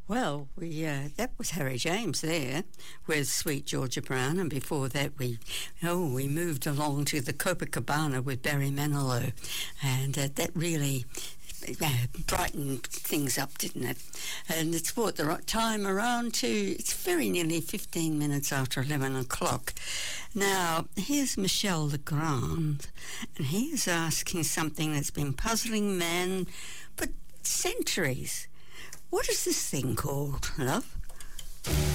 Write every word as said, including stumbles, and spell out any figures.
Well, we uh, that was Harry James there with Sweet Georgia Brown, and before that we oh we moved along to the Copacabana with Barry Manilow, and uh, that really uh, brightened things up, didn't it? And it's brought the right time around to, it's very nearly fifteen minutes after eleven o'clock. Now, here's Michel Legrand, and he is asking something that's been puzzling man for centuries. What is this thing called, love?